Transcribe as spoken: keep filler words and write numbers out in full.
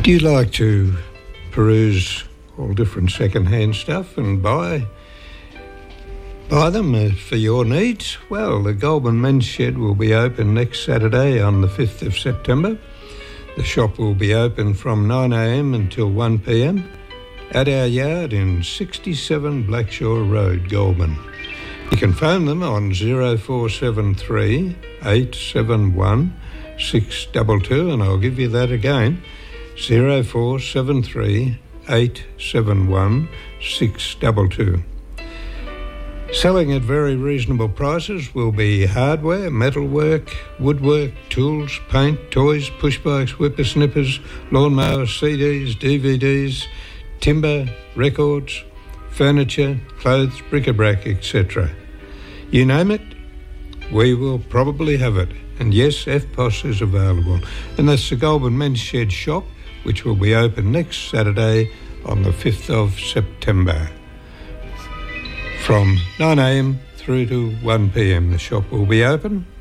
Do you like to peruse all different second-hand stuff and buy buy them uh, for your needs? Well, the Goulburn Men's Shed will be open next Saturday on the fifth of September. The shop will be open from nine a.m. until one p.m. at our yard in sixty-seven Blackshaw Road, Goulburn. You can phone them on zero four seven three, eight seven one, six two two, and I'll give you that again, zero four seven three, eight seven one, six two two. Selling at very reasonable prices will be hardware, metalwork, woodwork, tools, paint, toys, pushbikes, whippersnippers, lawnmowers, C Ds, D V Ds, timber, records, furniture, clothes, bric-a-brac, et cetera. You name it, we will probably have it. And yes, F P O S is available. And that's the Goulburn Men's Shed shop, which will be open next Saturday on the fifth of September. From nine a.m. through to one p.m. the shop will be open.